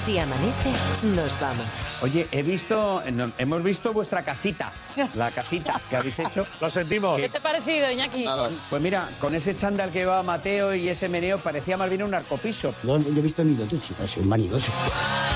Si amanece, nos vamos. Oye, hemos visto vuestra casita, la casita que habéis hecho. Lo sentimos. ¿Qué te ha parecido, Iñaki? Pues mira, con ese chándal que llevaba Mateo y ese meneo parecía más bien un arcopiso. Yo he visto ni de tu chica, soy un manidoso.